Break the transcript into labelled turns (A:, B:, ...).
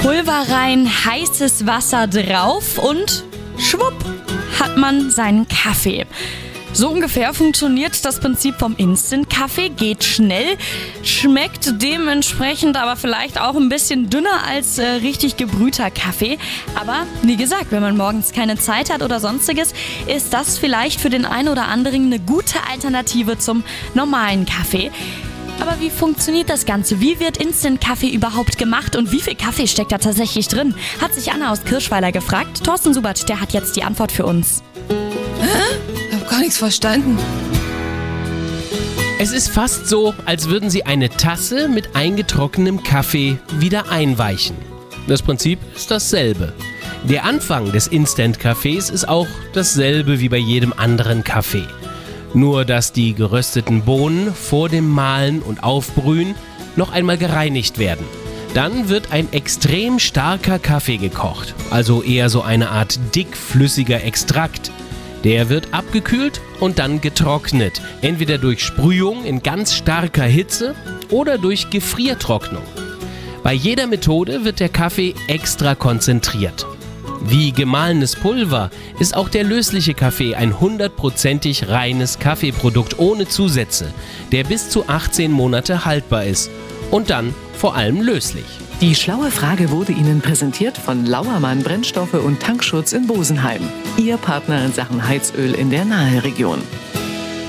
A: Pulver rein, heißes Wasser drauf und schwupp hat man seinen Kaffee. So ungefähr funktioniert das Prinzip vom Instant-Kaffee, geht schnell, schmeckt dementsprechend aber vielleicht auch ein bisschen dünner als richtig gebrühter Kaffee. Aber wie gesagt, wenn man morgens keine Zeit hat oder sonstiges, ist das vielleicht für den einen oder anderen eine gute Alternative zum normalen Kaffee. Aber wie funktioniert das Ganze? Wie wird Instant-Kaffee überhaupt gemacht und wie viel Kaffee steckt da tatsächlich drin? Hat sich Anna aus Kirschweiler gefragt. Thorsten Subert, der hat jetzt die Antwort für uns.
B: Ich habe gar nichts verstanden.
C: Es ist fast so, als würden Sie eine Tasse mit eingetrocknetem Kaffee wieder einweichen. Das Prinzip ist dasselbe. Der Anfang des Instant-Kaffees ist auch dasselbe wie bei jedem anderen Kaffee. Nur, dass die gerösteten Bohnen vor dem Mahlen und Aufbrühen noch einmal gereinigt werden. Dann wird ein extrem starker Kaffee gekocht, also eher so eine Art dickflüssiger Extrakt. Der wird abgekühlt und dann getrocknet, entweder durch Sprühung in ganz starker Hitze oder durch Gefriertrocknung. Bei jeder Methode wird der Kaffee extra konzentriert. Wie gemahlenes Pulver ist auch der lösliche Kaffee ein 100%ig reines Kaffeeprodukt ohne Zusätze, der bis zu 18 Monate haltbar ist und dann vor allem löslich.
D: Die schlaue Frage wurde Ihnen präsentiert von Lauermann Brennstoffe und Tankschutz in Bosenheim. Ihr Partner in Sachen Heizöl in der Naheregion.